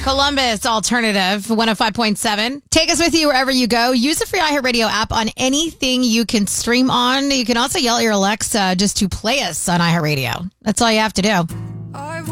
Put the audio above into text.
Columbus Alternative 105.7. Take us with you wherever you go. Use the free iHeartRadio app on anything you can stream on. You can also yell at your Alexa just to play us on iHeartRadio. That's all you have to do.